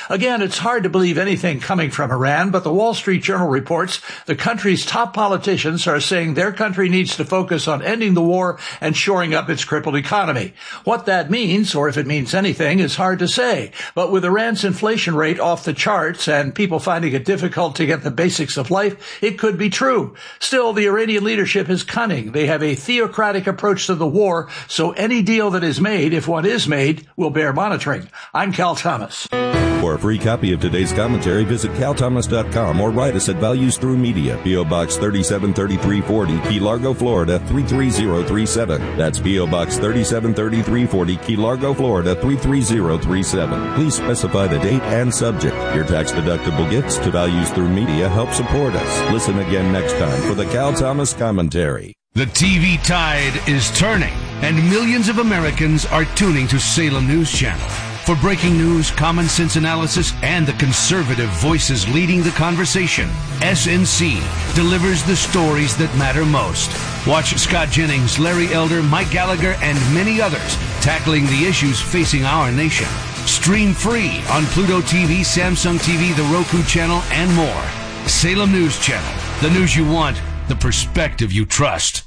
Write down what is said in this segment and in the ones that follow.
Again, it's hard to believe anything coming from Iran, but the Wall Street Journal reports the country's top politicians are saying their country needs to focus on ending the war and shoring up its crippled economy. What that means, or if it means anything, is hard to say. But with Iran's inflation rate off the charts and people finding it difficult to get the basics of life, it could be true. Still, the Iranian leadership is cunning. They have a theocratic approach to the war, so any deal that is made, if one is made, will bear monitoring. I'm Cal Thomas. For a free copy of today's commentary, visit calthomas.com or write us at Values Through Media, P.O. Box 373340, Key Largo, Florida 33037. That's P.O. Box 373340, Key Largo, Florida 33037. Please specify the date and subject. Your tax-deductible gifts to Values Through Media help support us. Listen again next time for the Cal Thomas Commentary. The TV tide is turning, and millions of Americans are tuning to Salem News Channel. For breaking news, common sense analysis, and the conservative voices leading the conversation, SNC delivers the stories that matter most. Watch Scott Jennings, Larry Elder, Mike Gallagher, and many others tackling the issues facing our nation. Stream free on Pluto TV, Samsung TV, the Roku channel, and more. Salem News Channel. The news you want, the perspective you trust.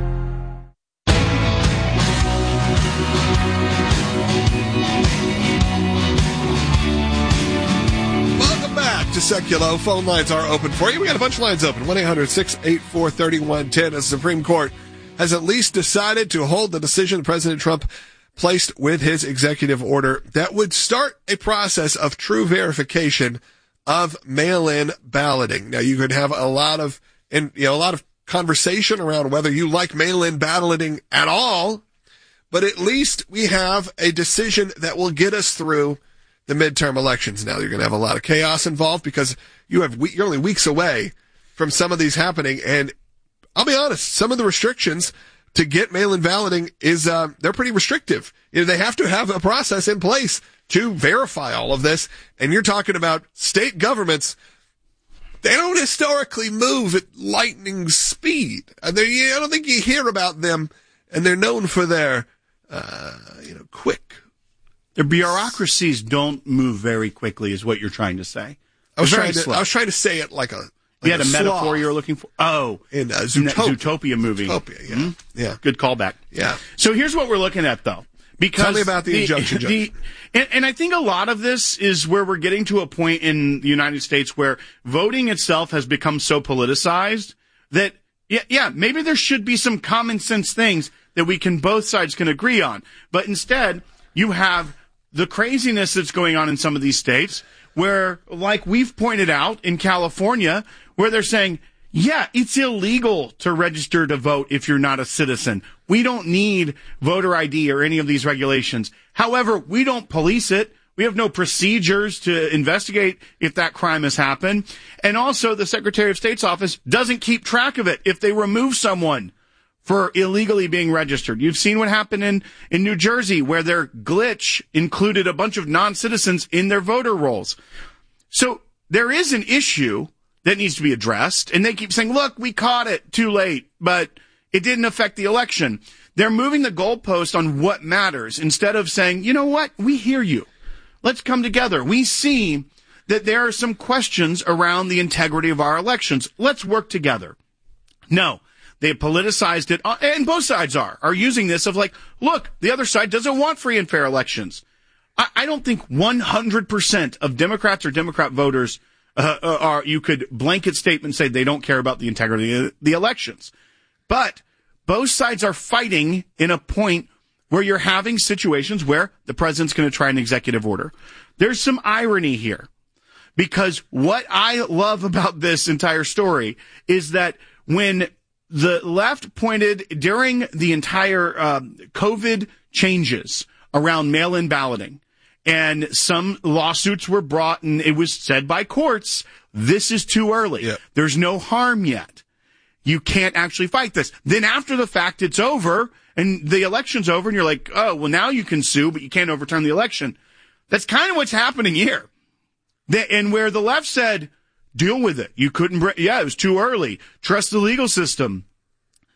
To Seculo. Phone lines are open for you. We got a bunch of lines open. 1-800-684-3110. The Supreme Court has at least decided to hold the decision President Trump placed with his executive order that would start a process of true verification of mail-in balloting. Now, you could have a lot of conversation around whether you like mail-in balloting at all, but at least we have a decision that will get us through the midterm elections. Now you're going to have a lot of chaos involved because you're only weeks away from some of these happening. And I'll be honest, some of the restrictions to get mail-in balloting is, they're pretty restrictive. They have to have a process in place to verify all of this. And you're talking about state governments. They don't historically move at lightning speed. I don't think you hear about them, and they're known for their, quick. Their bureaucracies don't move very quickly, is what you're trying to say. I was trying to say it like you had a metaphor you were looking for. Oh, in a Zootopia movie. Zootopia, yeah, yeah. Good callback. Yeah. So here's what we're looking at, though. Because tell me about the injunction, Judge. And I think a lot of this is where we're getting to a point in the United States where voting itself has become so politicized that, maybe there should be some common sense things that both sides can agree on. But instead, you have the craziness that's going on in some of these states where, like we've pointed out in California, where they're saying, it's illegal to register to vote if you're not a citizen. We don't need voter ID or any of these regulations. However, we don't police it. We have no procedures to investigate if that crime has happened. And also, the Secretary of State's office doesn't keep track of it if they remove someone for illegally being registered. You've seen what happened in New Jersey, where their glitch included a bunch of non-citizens in their voter rolls. So there is an issue that needs to be addressed, and they keep saying, look, we caught it too late, but it didn't affect the election. They're moving the goalpost on what matters instead of saying, you know what, we hear you. Let's come together. We see that there are some questions around the integrity of our elections. Let's work together. No. They politicized it, and both sides are using this of like, look, the other side doesn't want free and fair elections. I don't think 100% of Democrats or Democrat voters you could blanket statement say they don't care about the integrity of the elections. But both sides are fighting in a point where you're having situations where the president's going to try an executive order. There's some irony here, because what I love about this entire story is that when the left pointed during the entire COVID changes around mail-in balloting, and some lawsuits were brought, and it was said by courts, this is too early. Yep. There's no harm yet. You can't actually fight this. Then after the fact, it's over, and the election's over, and you're like, oh, well, now you can sue, but you can't overturn the election. That's kind of what's happening here. And where the left said, deal with it. You couldn't it was too early. Trust the legal system.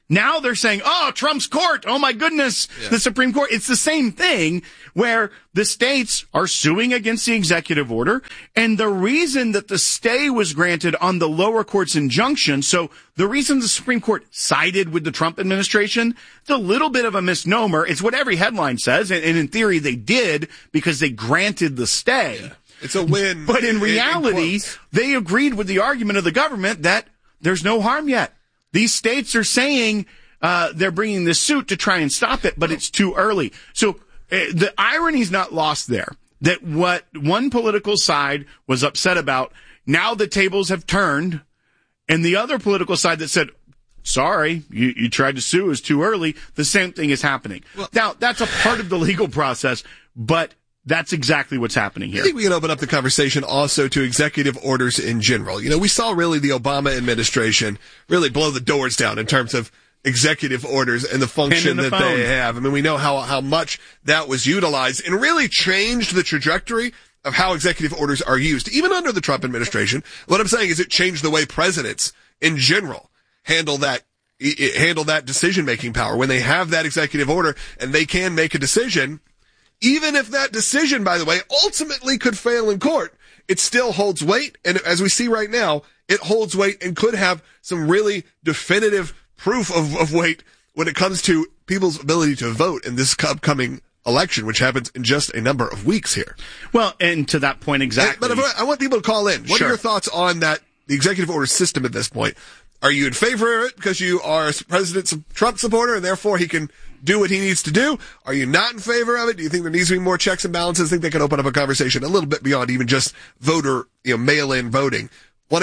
Now they're saying, oh, Trump's court. Oh, my goodness, the Supreme Court. It's the same thing where the states are suing against the executive order. And the reason that the stay was granted on the lower court's injunction, so the reason the Supreme Court sided with the Trump administration, it's a little bit of a misnomer. It's what every headline says. And in theory, they did because they granted the stay. Yeah. It's a win. But in reality, they agreed with the argument of the government that there's no harm yet. These states are saying they're bringing this suit to try and stop it, but it's too early. So the irony's not lost there, that what one political side was upset about, now the tables have turned, and the other political side that said, sorry, you tried to sue, is too early, the same thing is happening. Well, now, that's a part of the legal process, but that's exactly what's happening here. I think we can open up the conversation also to executive orders in general. You know, we saw really the Obama administration really blow the doors down in terms of executive orders and the function that they have. I mean, we know how much that was utilized and really changed the trajectory of how executive orders are used. Even under the Trump administration, what I'm saying is it changed the way presidents in general handle that decision-making power. When they have that executive order and they can make a decision, even if that decision, by the way, ultimately could fail in court, it still holds weight. And as we see right now, it holds weight and could have some really definitive proof of weight when it comes to people's ability to vote in this upcoming election, which happens in just a number of weeks here. Well, and to that point exactly. But I want people to call in. What are your thoughts on that, the executive order system at this point? Are you in favor of it because you are a President Trump supporter and therefore he can do what he needs to do? Are you not in favor of it? Do you think there needs to be more checks and balances? I think they can open up a conversation a little bit beyond even just voter, mail-in voting.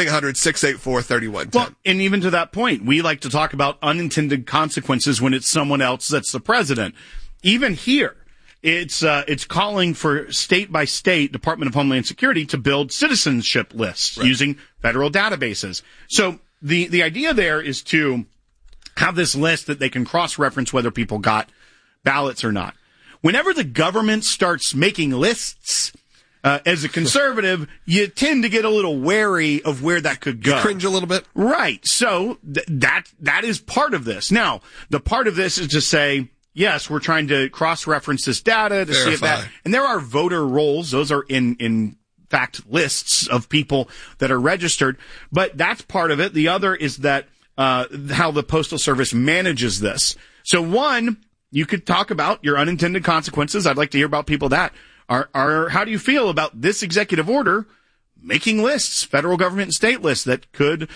1-800-684-3110. Well, and even to that point, we like to talk about unintended consequences when it's someone else that's the president. Even here, it's calling for state by state Department of Homeland Security to build citizenship lists using federal databases. So the idea there is to have this list that they can cross-reference whether people got ballots or not. Whenever the government starts making lists, as a conservative, you tend to get a little wary of where that could go. You cringe a little bit? Right. So that is part of this. Now, the part of this is to say, yes, we're trying to cross-reference this data to see if that, and there are voter rolls. Those are in fact lists of people that are registered, but that's part of it. The other is that how the Postal Service manages this. So one, you could talk about your unintended consequences. I'd like to hear about people that are how do you feel about this executive order making lists, federal government and state lists that could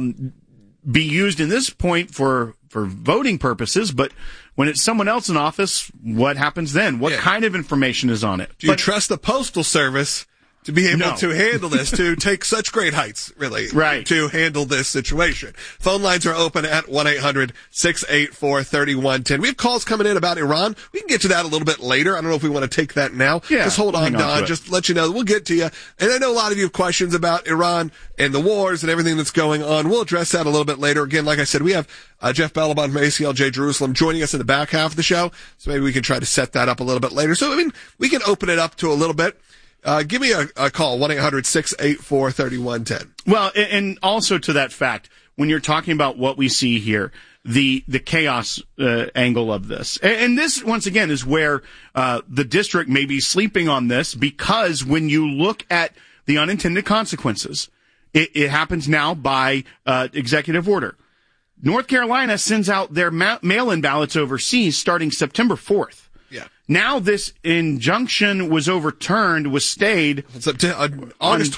be used in this point for voting purposes, but when it's someone else in office, what happens then? What kind of information is on it? Do you trust the Postal Service to be able to handle this, to take such great heights, really, to handle this situation? Phone lines are open at 1-800-684-3110. We have calls coming in about Iran. We can get to that a little bit later. I don't know if we want to take that now. Yeah, just hold on, Don. Just let you know. We'll get to you. And I know a lot of you have questions about Iran and the wars and everything that's going on. We'll address that a little bit later. Again, like I said, we have Jeff Bellabon from ACLJ Jerusalem joining us in the back half of the show. So maybe we can try to set that up a little bit later. So, I mean, we can open it up to a little bit. Give me a call, 1-800-684-3110. Well, and also to that fact, when you're talking about what we see here, the chaos angle of this. And this, once again, is where the district may be sleeping on this, because when you look at the unintended consequences, it happens now by executive order. North Carolina sends out their mail-in ballots overseas starting September 4th. Yeah. Now this injunction was overturned, was stayed August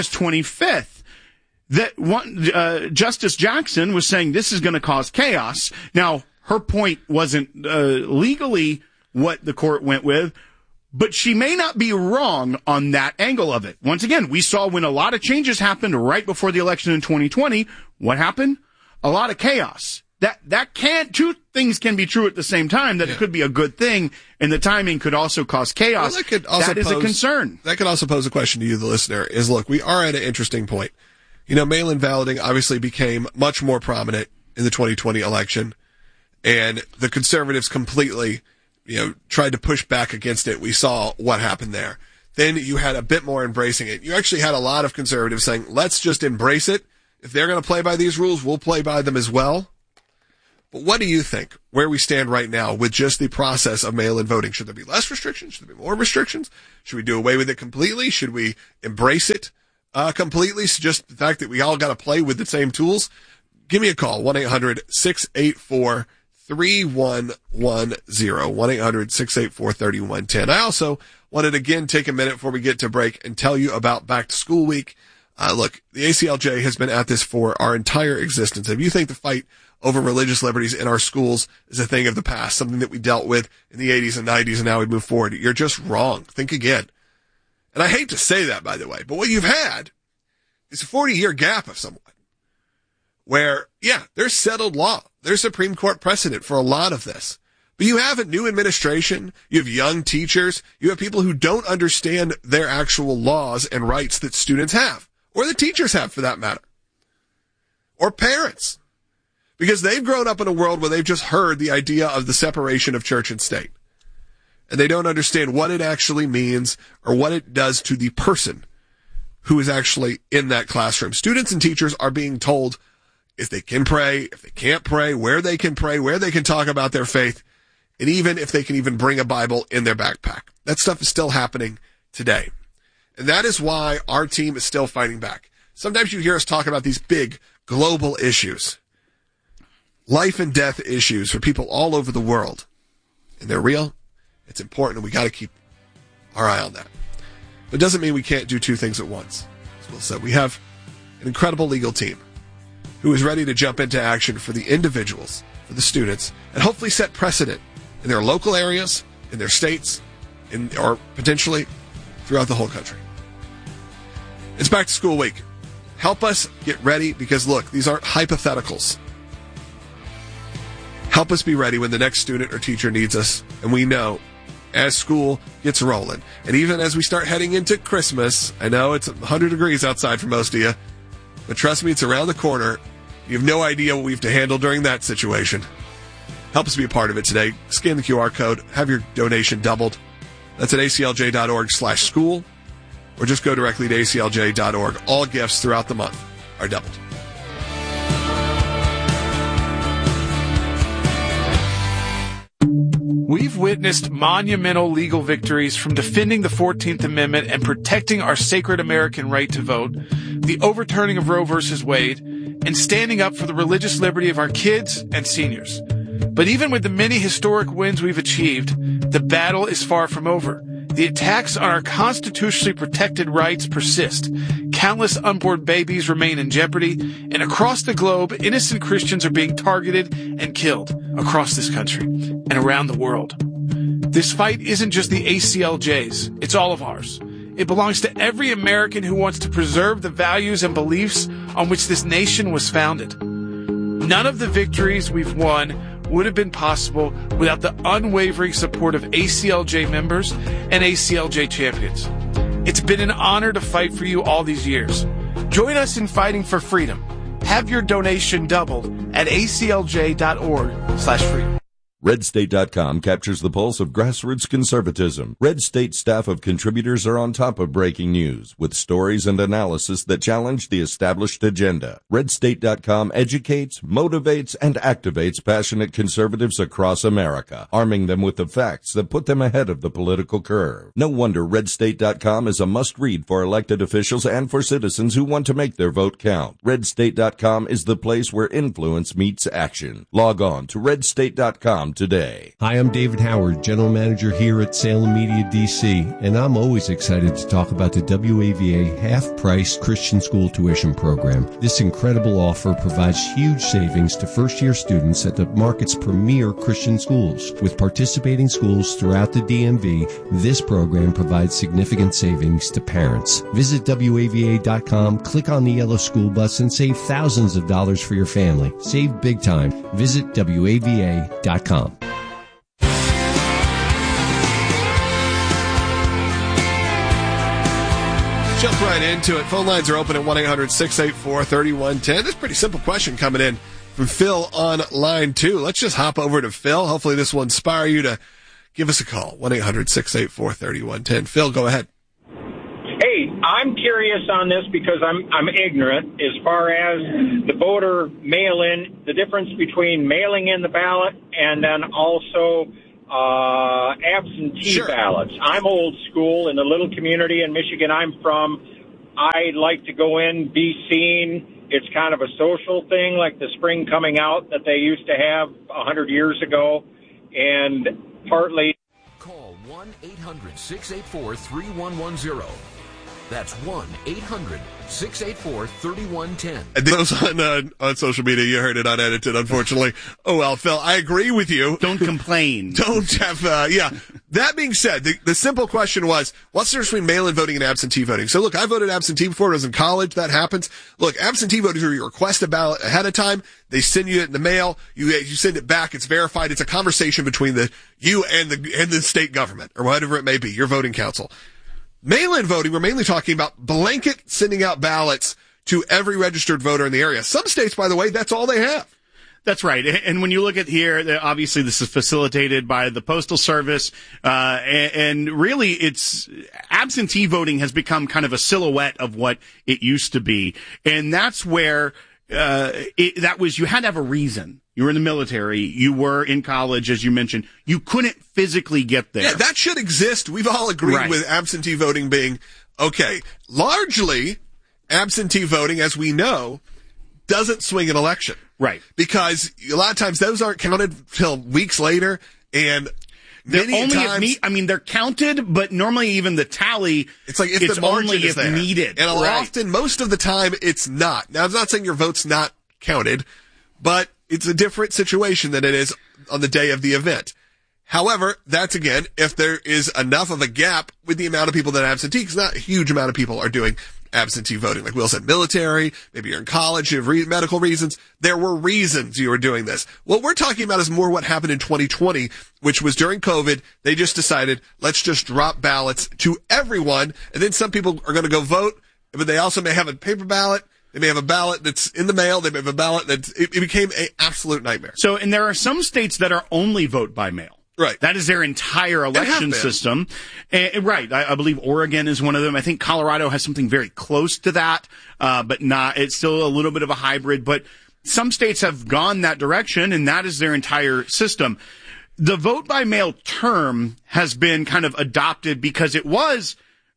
25th. That one, Justice Jackson was saying this is going to cause chaos. Now, her point wasn't legally what the court went with, but she may not be wrong on that angle of it. Once again, we saw when a lot of changes happened right before the election in 2020, what happened? A lot of chaos. Two things can be true at the same time, that it could be a good thing, and the timing could also cause chaos. Well, that is a concern. That could also pose a question to you, the listener, is, look, we are at an interesting point. Mail-in balloting obviously became much more prominent in the 2020 election, and the conservatives completely, tried to push back against it. We saw what happened there. Then you had a bit more embracing it. You actually had a lot of conservatives saying, let's just embrace it. If they're going to play by these rules, we'll play by them as well. But what do you think, where we stand right now with just the process of mail-in voting? Should there be less restrictions? Should there be more restrictions? Should we do away with it completely? Should we embrace it completely? So just the fact that we all got to play with the same tools? Give me a call, 1-800-684-3110, 1-800-684-3110. I also wanted to again take a minute before we get to break and tell you about Back to School Week. Look, the ACLJ has been at this for our entire existence. If you think the fight over religious liberties in our schools is a thing of the past, something that we dealt with in the 80s and 90s and now we move forward, you're just wrong. Think again. And I hate to say that, by the way, but what you've had is a 40-year gap of someone where, yeah, there's settled law. There's Supreme Court precedent for a lot of this. But you have a new administration, you have young teachers, you have people who don't understand their actual laws and rights that students have, or the teachers have for that matter, or parents, because they've grown up in a world where they've just heard the idea of the separation of church and state, and they don't understand what it actually means or what it does to the person who is actually in that classroom. Students and teachers are being told if they can pray, if they can't pray, where they can talk about their faith, and even if they can even bring a Bible in their backpack. That stuff is still happening today. And that is why our team is still fighting back. Sometimes you hear us talk about these big global issues, life and death issues for people all over the world. And they're real. It's important, and we got to keep our eye on that. But it doesn't mean we can't do two things at once. As Will said, we have an incredible legal team who is ready to jump into action for the individuals, for the students, and hopefully set precedent in their local areas, in their states, or potentially throughout the whole country. It's Back to School Week. Help us get ready because, look, these aren't hypotheticals. Help us be ready when the next student or teacher needs us, and we know as school gets rolling. And even as we start heading into Christmas, I know it's 100 degrees outside for most of you, but trust me, it's around the corner. You have no idea what we have to handle during that situation. Help us be a part of it today. Scan the QR code. Have your donation doubled. That's at aclj.org/school, or just go directly to aclj.org. All gifts throughout the month are doubled. We've witnessed monumental legal victories from defending the 14th Amendment and protecting our sacred American right to vote, the overturning of Roe v. Wade, and standing up for the religious liberty of our kids and seniors. But even with the many historic wins we've achieved, the battle is far from over. The attacks on our constitutionally protected rights persist. Countless unborn babies remain in jeopardy, and across the globe, innocent Christians are being targeted and killed across this country and around the world. This fight isn't just the ACLJ's, it's all of ours. It belongs to every American who wants to preserve the values and beliefs on which this nation was founded. None of the victories we've won would have been possible without the unwavering support of ACLJ members and ACLJ champions. It's been an honor to fight for you all these years. Join us in fighting for freedom. Have your donation doubled at aclj.org/freedom. RedState.com captures the pulse of grassroots conservatism. Red State staff of contributors are on top of breaking news with stories and analysis that challenge the established agenda. RedState.com educates, motivates, and activates passionate conservatives across America, arming them with the facts that put them ahead of the political curve. No wonder RedState.com is a must-read for elected officials and for citizens who want to make their vote count. RedState.com is the place where influence meets action. Log on to RedState.com today. Hi, I'm David Howard, General Manager here at Salem Media DC, and I'm always excited to talk about the WAVA half-price Christian school tuition program. This incredible offer provides huge savings to first-year students at the market's premier Christian schools. With participating schools throughout the DMV, this program provides significant savings to parents. Visit WAVA.com, click on the yellow school bus, and save thousands of dollars for your family. Save big time. Visit WAVA.com. Jump right into it. Phone lines are open at 1-800-684-3110. This is a pretty simple question coming in from Phil on line 2. Let's just hop over to Phil. Hopefully this will inspire you to give us a call. 1-800-684-3110. Phil, go ahead. Hey, I'm curious on this because I'm ignorant as far as the voter mail-in, the difference between mailing in the ballot and then also absentee ballots. I'm old school in the little community in Michigan I'm from. I like to go in, be seen. It's kind of a social thing, like the spring coming out that they used to have 100 years ago, and partly. Call 1-800-684-3110. That's 1-800-684-3110. Those on social media, you heard it unedited, unfortunately. Oh, well, Phil, I agree with you. Don't complain. Don't have, yeah. That being said, the simple question was, what's the difference between mail-in voting and absentee voting? So look, I voted absentee before I was in college. That happens. Look, absentee voting is where you request a ballot ahead of time. They send you it in the mail. You send it back. It's verified. It's a conversation between you and the state government or whatever it may be, your voting council. Mail-in voting, we're mainly talking about blanket sending out ballots to every registered voter in the area. Some states, by the way, that's all they have. That's right. And when you look at here, obviously this is facilitated by the Postal Service, and really it's absentee voting has become kind of a silhouette of what it used to be. And that's where, you had to have a reason. You were in the military. You were in college, as you mentioned. You couldn't physically get there. Yeah, that should exist. We've all agreed with absentee voting being okay. Largely, absentee voting, as we know, doesn't swing an election. Right. Because a lot of times those aren't counted till weeks later, and they're counted, but normally even the tally, it's like if the margin only is if there. needed. And often, most of the time, it's not. Now, I'm not saying your vote's not counted, but it's a different situation than it is on the day of the event. However, that's again, if there is enough of a gap with the amount of people that are absentee, because not a huge amount of people are doing absentee voting. Like Will said, military, maybe you're in college, you have medical reasons. There were reasons you were doing this. What we're talking about is more what happened in 2020, which was during COVID. They just decided, let's just drop ballots to everyone. And then some people are going to go vote, but they also may have a paper ballot. They may have a ballot that's in the mail. They may have a ballot it became an absolute nightmare. So, and there are some states that are only vote by mail. Right. That is their entire election system. Right. I believe Oregon is one of them. I think Colorado has something very close to that, but not, it's still a little bit of a hybrid, but some states have gone that direction, and that is their entire system. The vote by mail term has been kind of adopted because it was,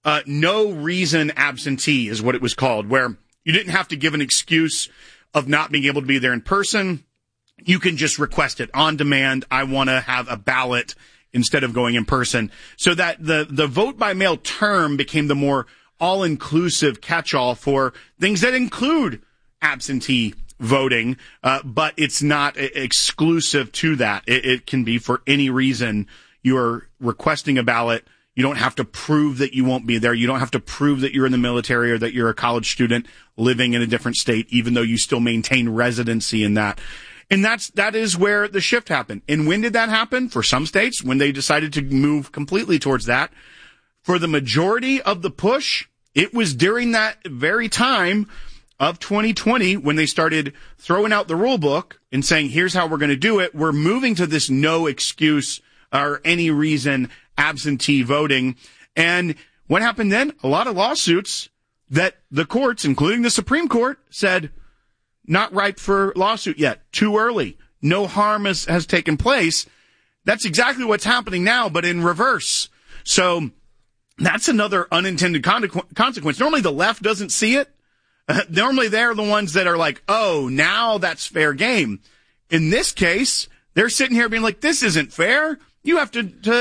no reason absentee is what it was called, where you didn't have to give an excuse of not being able to be there in person. You can just request it on demand. I want to have a ballot instead of going in person. So that the vote by mail term became the more all-inclusive catch-all for things that include absentee voting, but it's not exclusive to that. It can be for any reason you're requesting a ballot. You don't have to prove that you won't be there. You don't have to prove that you're in the military or that you're a college student living in a different state, even though you still maintain residency in that. And that is where the shift happened. And when did that happen? For some states, when they decided to move completely towards that. For the majority of the push, it was during that very time of 2020 when they started throwing out the rule book and saying, here's how we're going to do it. We're moving to this no excuse or any reason absentee voting. And what happened then? A lot of lawsuits that the courts, including the Supreme Court, said not ripe for lawsuit yet. Too early. No harm has taken place. That's exactly what's happening now, but in reverse. So that's another unintended consequence. Normally the left doesn't see it. Normally they're the ones that are like, oh, now that's fair game. In this case, they're sitting here being like, this isn't fair. You have to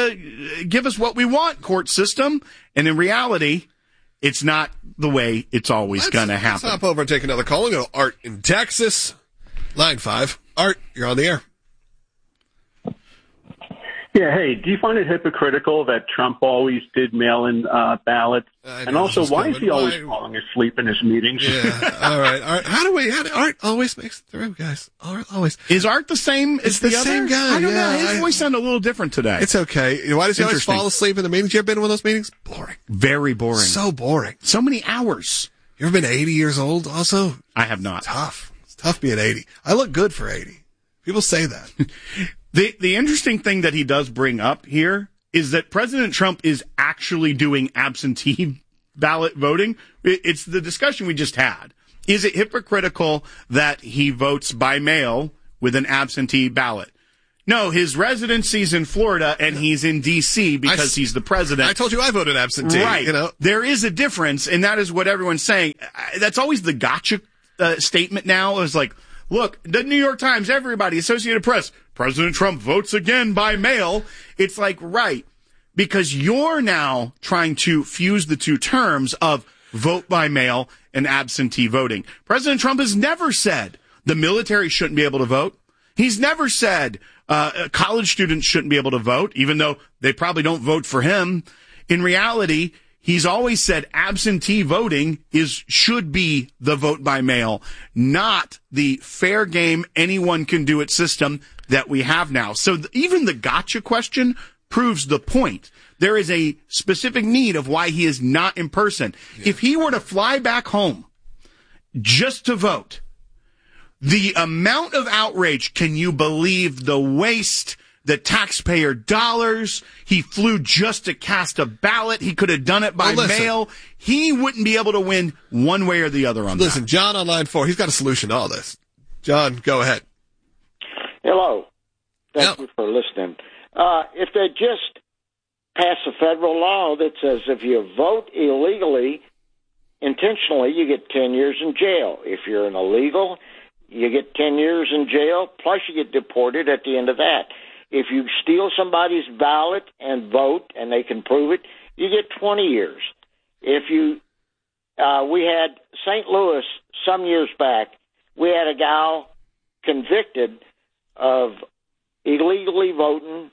give us what we want, court system. And in reality, it's not the way it's always going to happen. Let's hop over and take another call. We'll go to Art in Texas. Line 5. Art, you're on the air. Yeah, hey, do you find it hypocritical that Trump always did mail-in ballots? And also, why is he always falling asleep in his meetings? Yeah, all right. Art always makes it through, guys. Art always. Is Art the same as the other? Same guy. I don't know. His voice sounded a little different today. It's okay. Why does he always fall asleep in the meetings? You ever been in one of those meetings? Boring. Very boring. So boring. So many hours. You ever been 80 years old also? I have not. Tough. It's tough being 80. I look good for 80. People say that. The interesting thing that he does bring up here is that President Trump is actually doing absentee ballot voting, it's the discussion we just had. Is it hypocritical that he votes by mail with an absentee ballot? No, his residency's in Florida and he's in D.C. because he's the president. I told you I voted absentee. Right. There is a difference, and that is what everyone's saying. That's always the gotcha statement now is like, look, the New York Times, everybody, Associated Press, President Trump votes again by mail. It's like, right, because you're now trying to fuse the two terms of vote by mail and absentee voting. President Trump has never said the military shouldn't be able to vote. He's never said college students shouldn't be able to vote, even though they probably don't vote for him. In reality, he's always said absentee voting should be the vote by mail, not the fair game anyone can do it system that we have now. So even the gotcha question proves the point. There is a specific need of why he is not in person. Yeah. If he were to fly back home just to vote, the amount of outrage, can you believe the waste, the taxpayer dollars? He flew just to cast a ballot. He could have done it by mail. He wouldn't be able to win one way or the other on that. Listen, John on line 4, he's got a solution to all this. John, go ahead. Hello. Thank you for listening. If they just pass a federal law that says if you vote illegally, intentionally, you get 10 years in jail. If you're an illegal, you get 10 years in jail, plus you get deported at the end of that. If you steal somebody's ballot and vote, and they can prove it, you get 20 years. If you, we had St. Louis some years back, we had a gal convicted of illegally voting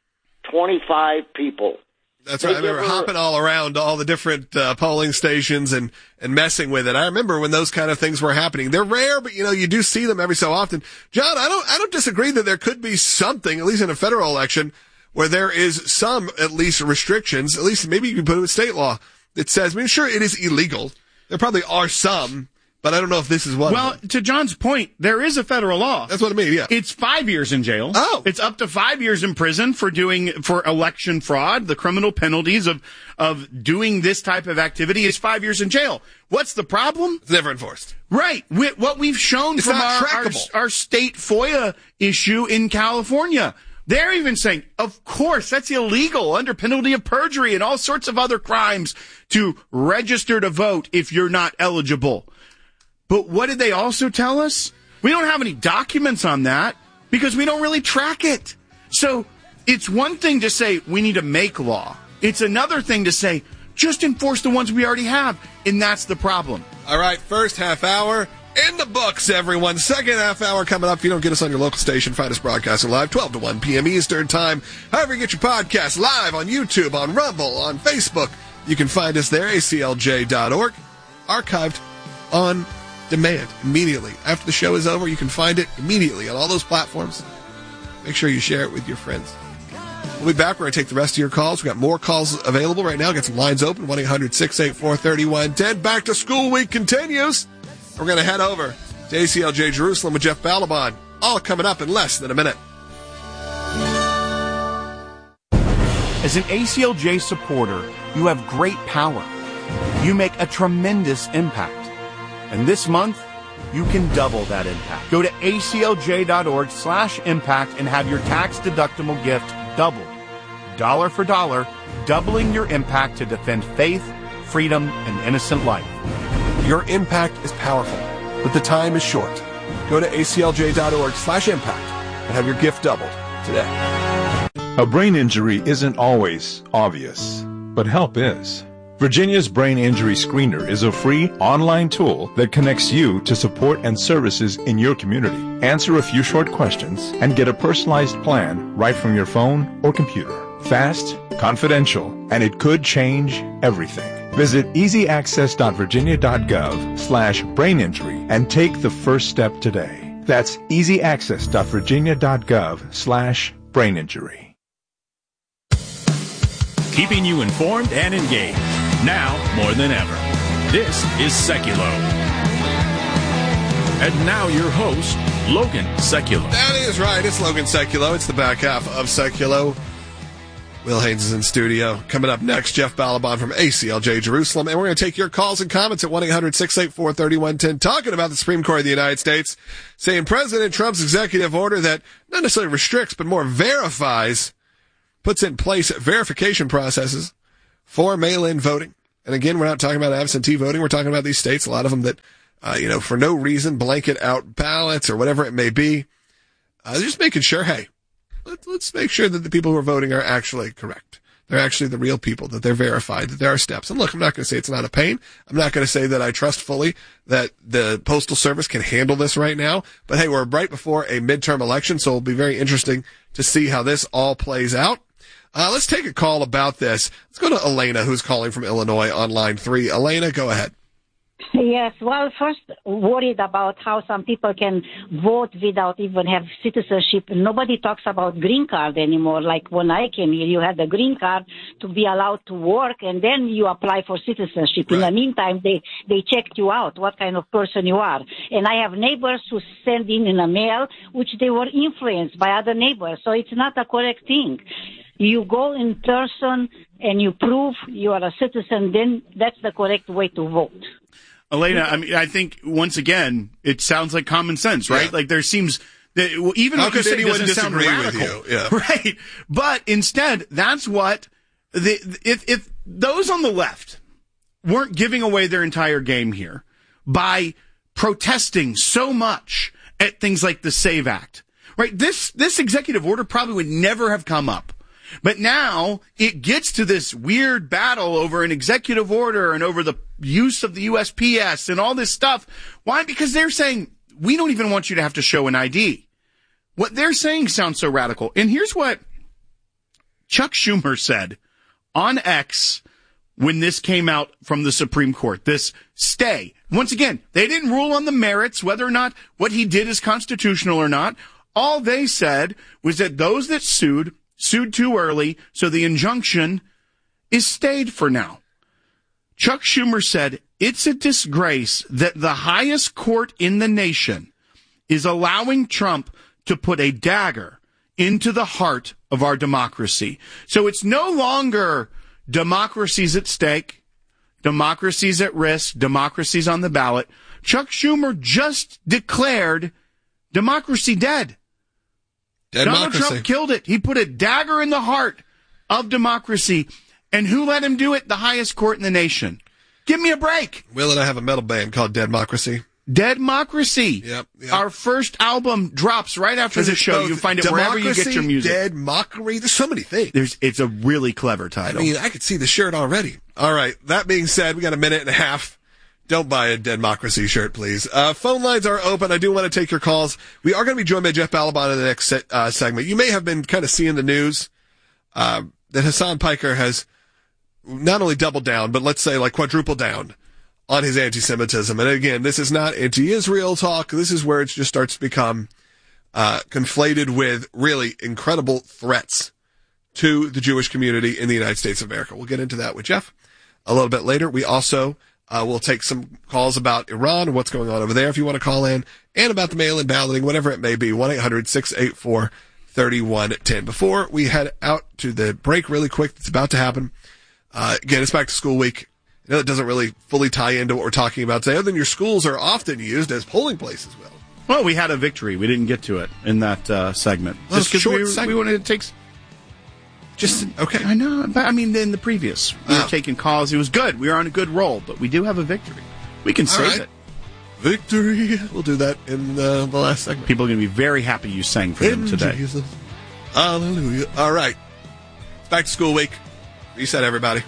25 people. That's right. I remember hopping all around all the different polling stations and messing with it. I remember when those kind of things were happening. They're rare, but you do see them every so often. John, I don't disagree that there could be something, at least in a federal election, where there is some at least restrictions. At least maybe you can put it with state law that says, sure, it is illegal. There probably are some, but I don't know if this is one. Well, to John's point, there is a federal law. That's what I mean, yeah. It's 5 years in jail. Oh. It's up to 5 years in prison for election fraud. The criminal penalties of doing this type of activity is 5 years in jail. What's the problem? It's never enforced. Right. What we've shown from our state FOIA issue in California. They're even saying, of course, that's illegal under penalty of perjury and all sorts of other crimes to register to vote if you're not eligible. But what did they also tell us? We don't have any documents on that because we don't really track it. So it's one thing to say we need to make law. It's another thing to say just enforce the ones we already have. And that's the problem. All right, first half hour in the books, everyone. Second half hour coming up. If you don't get us on your local station, find us broadcasting live 12 to 1 p.m. Eastern Time. However you get your podcast, live on YouTube, on Rumble, on Facebook. You can find us there, aclj.org, archived on demand immediately. After the show is over, you can find it immediately on all those platforms. Make sure you share it with your friends. We'll be back. We're going to take the rest of your calls. We've got more calls available right now. Get some lines open, 1-800-684-3110. Back to school week continues. We're going to head over to ACLJ Jerusalem with Jeff Balaban. All coming up in less than a minute. As an ACLJ supporter, you have great power. You make a tremendous impact. And this month, you can double that impact. Go to aclj.org/impact and have your tax-deductible gift doubled. Dollar for dollar, doubling your impact to defend faith, freedom, and innocent life. Your impact is powerful, but the time is short. Go to aclj.org/impact and have your gift doubled today. A brain injury isn't always obvious, but help is. Virginia's Brain Injury Screener is a free online tool that connects you to support and services in your community. Answer a few short questions and get a personalized plan right from your phone or computer. Fast, confidential, and it could change everything. Visit easyaccess.virginia.gov/braininjury and take the first step today. That's easyaccess.virginia.gov/braininjury. Keeping you informed and engaged. Now more than ever. This is Seculo. And now your host, Logan Seculo. That is right. It's Logan Seculo. It's the back half of Seculo. Will Haynes is in studio. Coming up next, Jeff Balaban from ACLJ Jerusalem. And we're going to take your calls and comments at 1-800-684-3110, talking about the Supreme Court of the United States, saying President Trump's executive order that not necessarily restricts, but more verifies, puts in place verification processes for mail-in voting. And again, we're not talking about absentee voting. We're talking about these states, a lot of them that, for no reason, blanket out ballots or whatever it may be. Just making sure, hey, let's make sure that the people who are voting are actually correct. They're actually the real people, that they're verified, that there are steps. And look, I'm not going to say it's not a pain. I'm not going to say that I trust fully that the Postal Service can handle this right now. But hey, we're right before a midterm election, so it'll be very interesting to see how this all plays out. Let's take a call about this. Let's go to Elena, who's calling from Illinois on line 3. Elena, go ahead. Yes, well, first worried about how some people can vote without even have citizenship. Nobody talks about green card anymore. Like when I came here, you had a green card to be allowed to work, and then you apply for citizenship. Right. In the meantime, they checked you out, what kind of person you are. And I have neighbors who send in a mail, which they were influenced by other neighbors. So it's not a correct thing. You go in person and you prove you are a citizen, then that's the correct way to vote. Elena, I mean, I think once again, it sounds like common sense, right? Yeah. Like there seems that even what you say doesn't sound radical, with you? Yeah. Right? But instead, that's what if those on the left weren't giving away their entire game here by protesting so much at things like the SAVE Act, right? This executive order probably would never have come up. But now it gets to this weird battle over an executive order and over the use of the USPS and all this stuff. Why? Because they're saying, we don't even want you to have to show an ID. What they're saying sounds so radical. And here's what Chuck Schumer said on X when this came out from the Supreme Court, this stay. Once again, they didn't rule on the merits, whether or not what he did is constitutional or not. All they said was that those that sued too early, so the injunction is stayed for now. Chuck Schumer said, it's a disgrace that the highest court in the nation is allowing Trump to put a dagger into the heart of our democracy. So it's no longer democracy's at stake, democracy's at risk, democracy's on the ballot. Chuck Schumer just declared democracy dead. Donald Trump killed it. He put a dagger in the heart of democracy. And who let him do it? The highest court in the nation. Give me a break. Will and I have a metal band called Deadmocracy. Deadmocracy. Yep. Our first album drops right after the show. You find it wherever you get your music. Dead Mockery. There's so many things. It's a really clever title. I mean, I could see the shirt already. All right. That being said, we got a minute and a half. Don't buy a Deadmocracy shirt, please. Phone lines are open. I do want to take your calls. We are going to be joined by Jeff Balaban in the next segment. You may have been kind of seeing the news that Hassan Piker has not only doubled down, but let's say like quadrupled down on his anti-Semitism. And again, this is not anti-Israel talk. This is where it just starts to become conflated with really incredible threats to the Jewish community in the United States of America. We'll get into that with Jeff a little bit later. We also we'll take some calls about Iran and what's going on over there if you want to call in, and about the mail-in balloting, whatever it may be. 1-800-684-3110. Before we head out to the break really quick, it's about to happen. Again, it's back to school week. I know it doesn't really fully tie into what we're talking about today, other than your schools are often used as polling places, Will. Well, we had a victory. We didn't get to it in that segment. Well, just because we wanted to take... Just okay. I know. But, I mean, in the previous, we were taking calls. It was good. We were on a good roll, but we do have a victory. We can save it. Victory. We'll do that in the last segment. People are going to be very happy you sang for them today. Jesus. Hallelujah. All right. It's back to school week. Reset, everybody.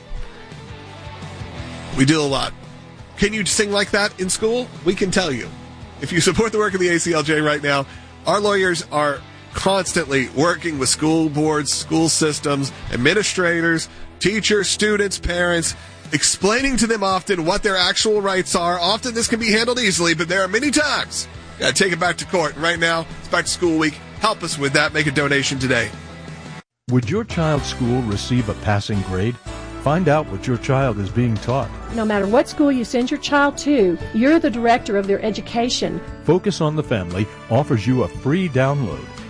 We do a lot. Can you sing like that in school? We can tell you. If you support the work of the ACLJ right now, our lawyers are constantly working with school boards, school systems, administrators, teachers, students, parents, explaining to them often what their actual rights are. Often this can be handled easily, but there are many times you got to take it back to court. And right now, it's back to school week. Help us with that. Make a donation today. Would your child's school receive a passing grade? Find out what your child is being taught. No matter what school you send your child to, you're the director of their education. Focus on the Family offers you a free download.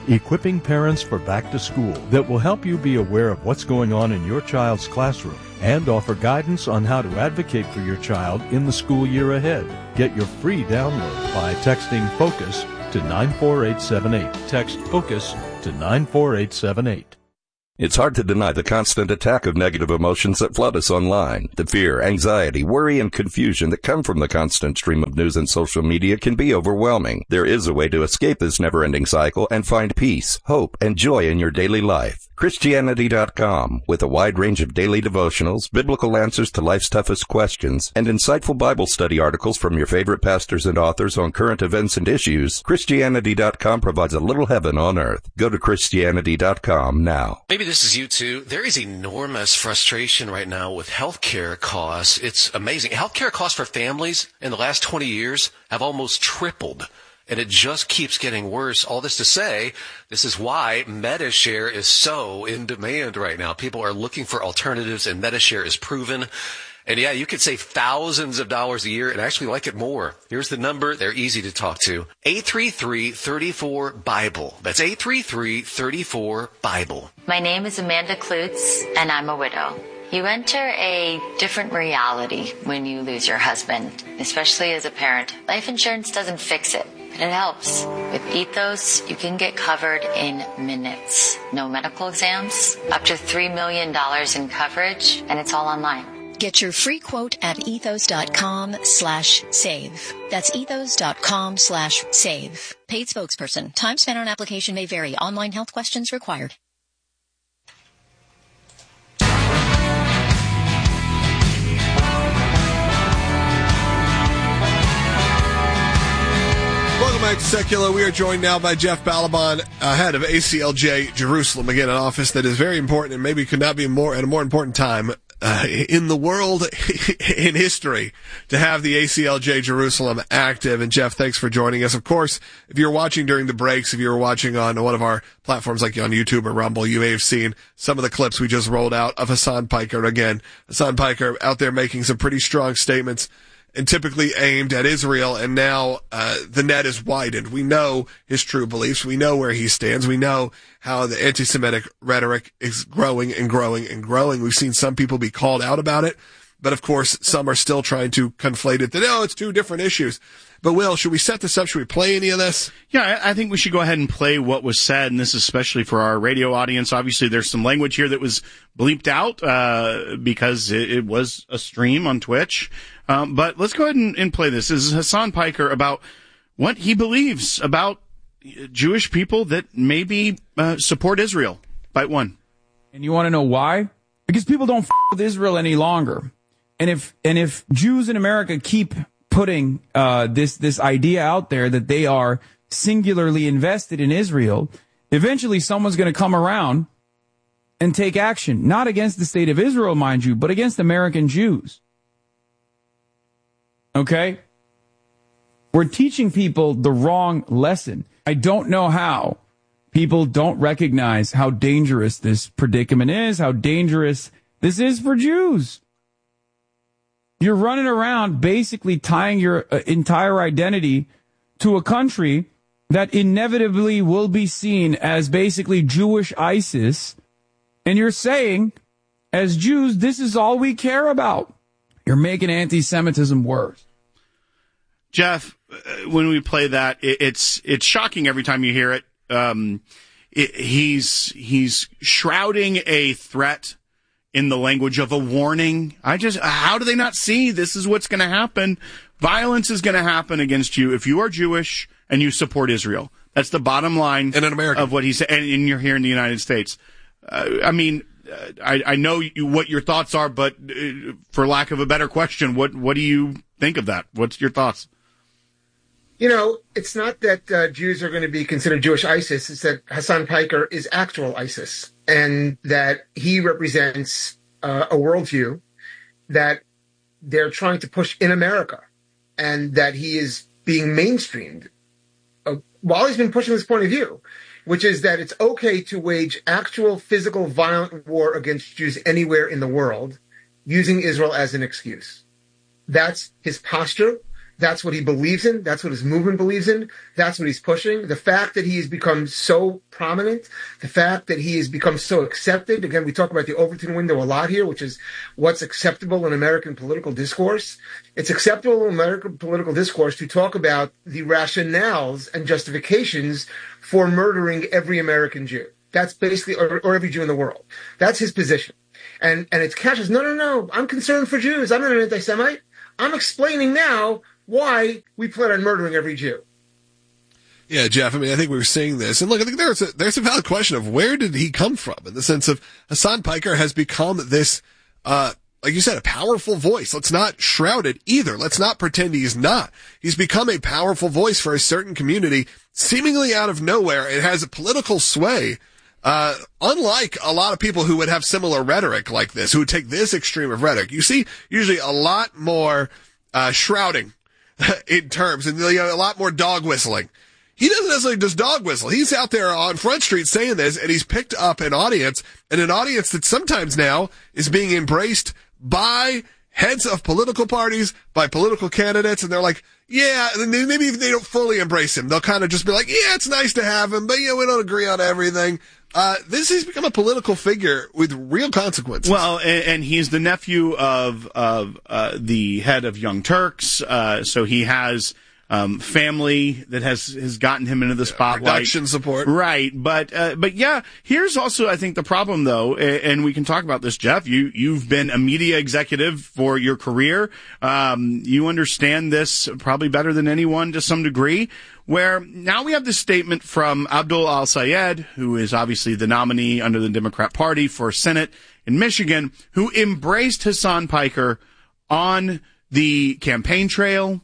Equipping Parents for Back to School, that will help you be aware of what's going on in your child's classroom and offer guidance on how to advocate for your child in the school year ahead. Get your free download by texting FOCUS to 94878. Text FOCUS to 94878. It's hard to deny the constant attack of negative emotions that flood us online. The fear, anxiety, worry, and confusion that come from the constant stream of news and social media can be overwhelming. There is a way to escape this never-ending cycle and find peace, hope, and joy in your daily life. Christianity.com, with a wide range of daily devotionals, biblical answers to life's toughest questions, and insightful Bible study articles from your favorite pastors and authors on current events and issues, Christianity.com provides a little heaven on earth. Go to Christianity.com now. Maybe this is you too. There is enormous frustration right now with healthcare costs. It's amazing. Healthcare costs for families in the last 20 years have almost tripled. And it just keeps getting worse. All this to say, this is why Medi-Share is so in demand right now. People are looking for alternatives, and Medi-Share is proven. And yeah, you could save thousands of dollars a year and actually like it more. Here's the number. They're easy to talk to. 833-34-BIBLE. That's 833-34-BIBLE. My name is Amanda Klutz, and I'm a widow. You enter a different reality when you lose your husband, especially as a parent. Life insurance doesn't fix it, but it helps. With Ethos, you can get covered in minutes. No medical exams, up to $3 million in coverage, and it's all online. Get your free quote at ethos.com/save. That's ethos.com/save. Paid spokesperson. Time spent on application may vary. Online health questions required. Welcome back to Secular. We are joined now by Jeff Balaban, head of ACLJ Jerusalem. Again, an office that is very important and maybe could not be more at a more important time in the world, in history, to have the ACLJ Jerusalem active. And Jeff, thanks for joining us. Of course, if you're watching during the breaks, if you were watching on one of our platforms like on YouTube or Rumble, you may have seen some of the clips we just rolled out of Hassan Piker. Again, Hassan Piker out there making some pretty strong statements and typically aimed at Israel, and now the net is widened. We know his true beliefs. We know where he stands. We know how the anti-Semitic rhetoric is growing and growing and growing. We've seen some people be called out about it, but of course, some are still trying to conflate it that, it's two different issues. But Will, should we set this up? Should we play any of this? Yeah, I think we should go ahead and play what was said, and this is especially for our radio audience. Obviously, there's some language here that was bleeped out because it was a stream on Twitch. But let's go ahead and play this. This is Hassan Piker about what he believes about Jewish people that maybe support Israel. Bite one. And you want to know why? Because people don't with Israel any longer. And if Jews in America keep putting this idea out there that they are singularly invested in Israel, eventually someone's going to come around and take action, not against the state of Israel, mind you, but against American Jews. Okay? We're teaching people the wrong lesson. I don't know how people don't recognize how dangerous this predicament is, how dangerous this is for Jews. You're running around basically tying your entire identity to a country that inevitably will be seen as basically Jewish ISIS. And you're saying, as Jews, this is all we care about. You're making anti-Semitism worse. Jeff, when we play that, it's shocking every time you hear it. He's shrouding a threat in the language of a warning. How do they not see this is what's going to happen? Violence is going to happen against you if you are Jewish and you support Israel. That's the bottom line and in America of what he said. And you're here in the United States. I know what your thoughts are, but for lack of a better question, what do you think of that? What's your thoughts? It's not that Jews are going to be considered Jewish ISIS. It's that Hassan Piker is actual ISIS, and that he represents a worldview that they're trying to push in America, and that he is being mainstreamed while he's been pushing this point of view, which is that it's okay to wage actual physical violent war against Jews anywhere in the world using Israel as an excuse. That's his posture. That's what he believes in. That's what his movement believes in. That's what he's pushing. The fact that he has become so prominent, the fact that he has become so accepted. Again, we talk about the Overton window a lot here, which is what's acceptable in American political discourse. It's acceptable in American political discourse to talk about the rationales and justifications for murdering every American Jew. That's basically, or every Jew in the world. That's his position. And it's Cash says, no, I'm concerned for Jews. I'm not an anti-Semite. I'm explaining now why we plan on murdering every Jew. Yeah, Jeff, I mean, I think we were seeing this. And look, I think there's a valid question of where did he come from, in the sense of Hasan Piker has become this, like you said, a powerful voice. Let's not shroud it either. Let's not pretend he's not. He's become a powerful voice for a certain community, seemingly out of nowhere. It has a political sway, unlike a lot of people who would have similar rhetoric like this, who would take this extreme of rhetoric. You see usually a lot more shrouding in terms, and a lot more dog whistling. He doesn't necessarily just dog whistle. He's out there on Front Street saying this, and he's picked up an audience, and an audience that sometimes now is being embraced by heads of political parties, by political candidates, and they're like, yeah, maybe they don't fully embrace him. They'll kind of just be like, yeah, it's nice to have him, but yeah, we don't agree on everything. This has become a political figure with real consequences. Well, and he's the nephew of the head of Young Turks, so he has family that has gotten him into the spotlight. Production support. Right. But yeah, here's also, I think, the problem though, and we can talk about this, Jeff. You've been a media executive for your career. You understand this probably better than anyone to some degree, where now we have this statement from Abdul Al-Sayed, who is obviously the nominee under the Democrat Party for Senate in Michigan, who embraced Hasan Piker on the campaign trail,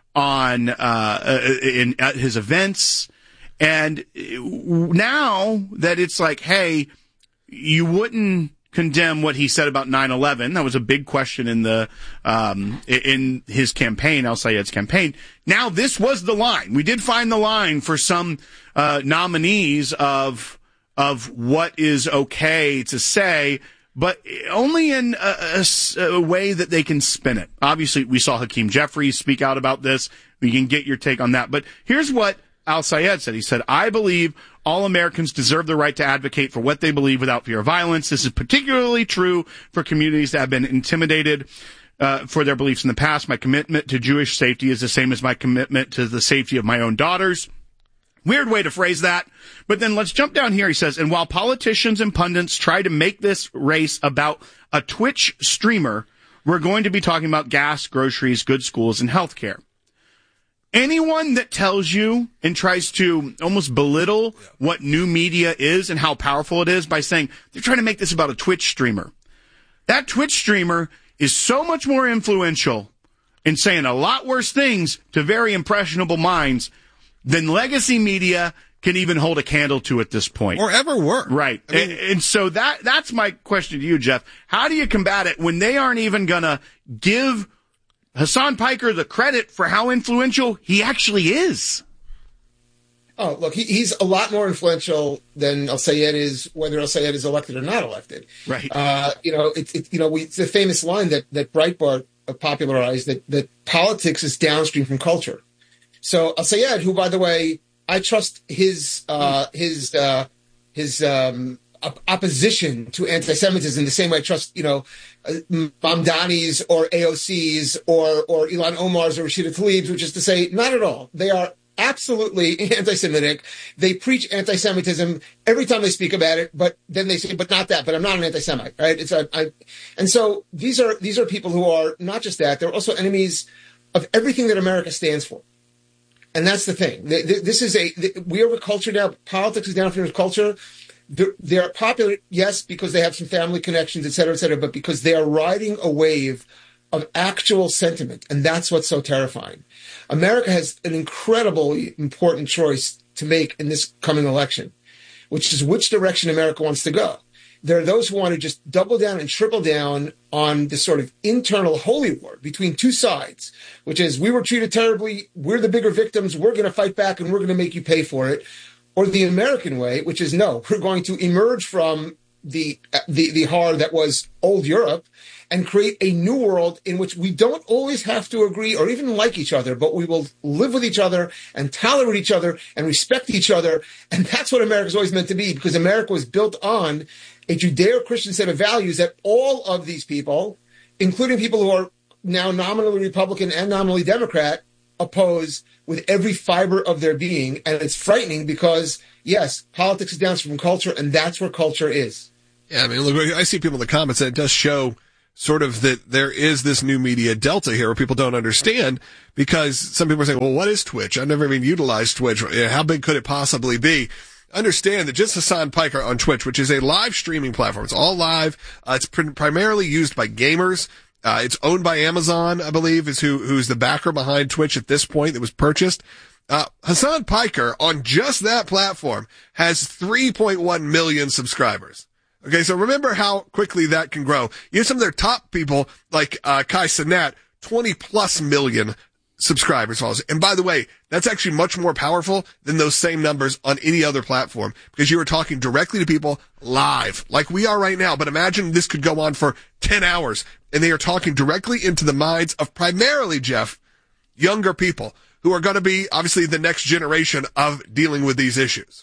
at his events. And now that it's like, hey, you wouldn't condemn what he said about 9/11. That was a big question in in his campaign, Al-Sayed's campaign. Now this was the line. We did find the line for some nominees of what is okay to say, but only in a way that they can spin it. Obviously, we saw Hakeem Jeffries speak out about this. We can get your take on that. But here's what Al-Sayed said. He said, I believe all Americans deserve the right to advocate for what they believe without fear of violence. This is particularly true for communities that have been intimidated for their beliefs in the past. My commitment to Jewish safety is the same as my commitment to the safety of my own daughters. Weird way to phrase that. But then let's jump down here. He says, and while politicians and pundits try to make this race about a Twitch streamer, we're going to be talking about gas, groceries, good schools, and healthcare. Anyone that tells you and tries to almost belittle what new media is and how powerful it is by saying they're trying to make this about a Twitch streamer, that Twitch streamer is so much more influential and saying a lot worse things to very impressionable minds than legacy media can even hold a candle to at this point. Or ever were. Right. I mean, and so that's my question to you, Jeff. How do you combat it when they aren't even going to give Hasan Piker the credit for how influential he actually is? Oh, look, he's a lot more influential than Al-Sayed is, whether Al-Sayed is elected or not elected. Right. It's the famous line that Breitbart popularized, that politics is downstream from culture. So Al-Sayed, who, by the way, I trust his opposition to anti-Semitism the same way I trust, Mamdani's or AOC's or Ilhan Omar's or Rashida Tlaib's, which is to say, not at all. They are absolutely anti-Semitic. They preach anti-Semitism every time they speak about it, but then they say, but not that, but I'm not an anti-Semite, right? And so these are people who are not just that, they're also enemies of everything that America stands for. And that's the thing. We are a culture now. Politics is down from culture. They are popular, yes, because they have some family connections, et cetera, but because they are riding a wave of actual sentiment. And that's what's so terrifying. America has an incredibly important choice to make in this coming election, which is which direction America wants to go. There are those who want to just double down and triple down on this sort of internal holy war between two sides, which is we were treated terribly, we're the bigger victims, we're going to fight back and we're going to make you pay for it. Or the American way, which is no, we're going to emerge from the horror that was old Europe and create a new world in which we don't always have to agree or even like each other, but we will live with each other and tolerate each other and respect each other. And that's what America's always meant to be, because America was built on a Judeo-Christian set of values that all of these people, including people who are now nominally Republican and nominally Democrat, oppose with every fiber of their being. And it's frightening because, yes, politics is downstream from culture, and that's where culture is. Yeah, I mean, look, I see people in the comments, and it does show sort of that there is this new media delta here where people don't understand, because some people are saying, well, what is Twitch? I've never even utilized Twitch. How big could it possibly be? Understand that just Hasan Piker on Twitch, which is a live streaming platform. It's all live. It's primarily used by gamers. It's owned by Amazon, I believe, is who's the backer behind Twitch at this point that was purchased. Hasan Piker on just that platform has 3.1 million subscribers. Okay, so remember how quickly that can grow. You have some of their top people, like Kai Cenat, 20 plus million subscribers. And by the way, that's actually much more powerful than those same numbers on any other platform, because you are talking directly to people live, like we are right now. But imagine this could go on for 10 hours, and they are talking directly into the minds of primarily, Jeff, younger people who are going to be obviously the next generation of dealing with these issues.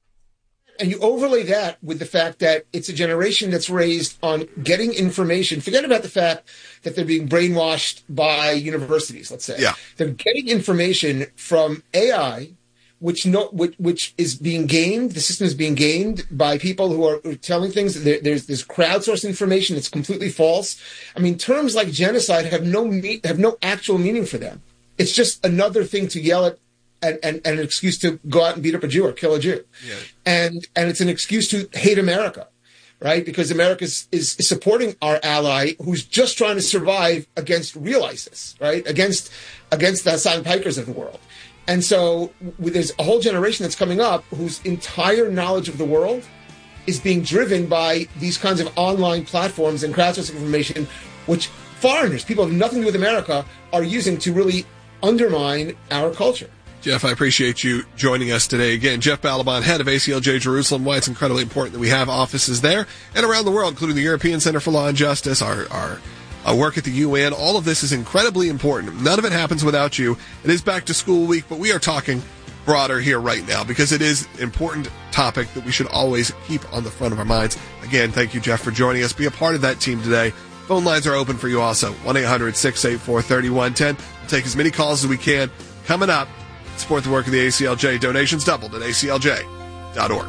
And you overlay that with the fact that it's a generation that's raised on getting information. Forget about the fact that they're being brainwashed by universities, let's say. Yeah. They're getting information from AI, which is being gamed. The system is being gamed by people who are telling things. There's crowdsourced information that's completely false. I mean, terms like genocide have no actual meaning for them. It's just another thing to yell at. And an excuse to go out and beat up a Jew or kill a Jew. Yeah. And it's an excuse to hate America, right? Because America is supporting our ally who's just trying to survive against real ISIS, right? Against the Hasan Pikers of the world. And so there's a whole generation that's coming up whose entire knowledge of the world is being driven by these kinds of online platforms and crowdsourced information, which foreigners, people who have nothing to do with America, are using to really undermine our culture. Jeff, I appreciate you joining us today. Again, Jeff Balaban, head of ACLJ Jerusalem. Why it's incredibly important that we have offices there and around the world, including the European Center for Law and Justice, our work at the UN. All of this is incredibly important. None of it happens without you. It is back to school week, but we are talking broader here right now because it is an important topic that we should always keep on the front of our minds. Again, thank you, Jeff, for joining us. Be a part of that team today. Phone lines are open for you also. 1-800-684-3110. We'll take as many calls as we can. Coming up, support the work of the ACLJ. Donations doubled at aclj.org.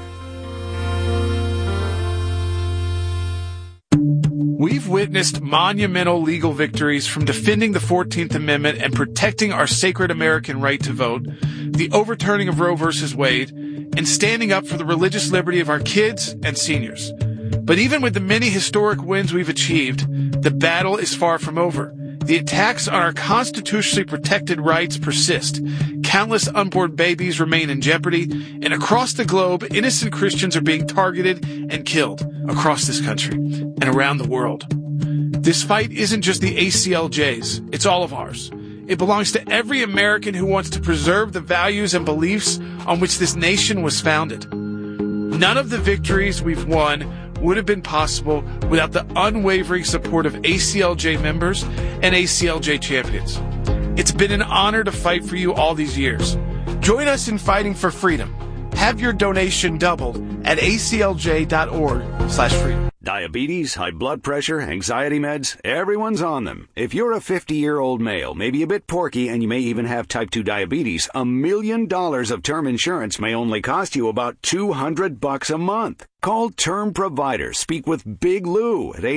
We've witnessed monumental legal victories from defending the 14th Amendment and protecting our sacred American right to vote, the overturning of Roe v. Wade, and standing up for the religious liberty of our kids and seniors. But even with the many historic wins we've achieved, the battle is far from over. The attacks on our constitutionally protected rights persist. Countless unborn babies remain in jeopardy, and across the globe, innocent Christians are being targeted and killed across this country and around the world. This fight isn't just the ACLJ's, it's all of ours. It belongs to every American who wants to preserve the values and beliefs on which this nation was founded. None of the victories we've won would have been possible without the unwavering support of ACLJ members and ACLJ champions. It's been an honor to fight for you all these years. Join us in fighting for freedom. Have your donation doubled at aclj.org/freedom. Diabetes, high blood pressure, anxiety meds, everyone's on them. If you're a 50-year-old male, maybe a bit porky, and you may even have type 2 diabetes, $1 million of term insurance may only cost you about $200 a month. Call Term Provider. Speak with Big Lou at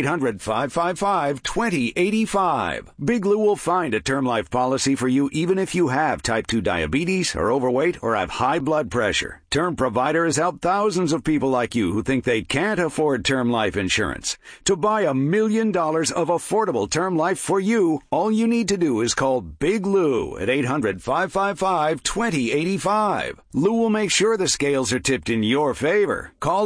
800-555-2085. Big Lou will find a term life policy for you even if you have type 2 diabetes, are overweight, or have high blood pressure. Term Provider has helped thousands of people like you who think they can't afford term life insurance. To buy $1 million of affordable term life for you, all you need to do is call Big Lou at 800-555-2085. Lou will make sure the scales are tipped in your favor. Call